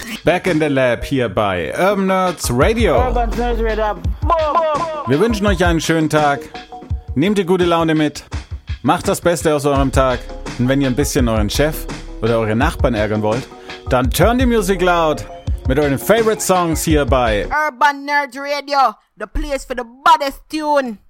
Back in the Lab hier bei Urban Nerds Radio. Wir wünschen euch einen schönen Tag. Nehmt die gute Laune mit. Macht das Beste aus eurem Tag. Und wenn ihr ein bisschen euren Chef oder eure Nachbarn ärgern wollt, dann turn die Music loud mit euren Favorite Songs hier bei Urban Nerds Radio, the place for the baddest tune.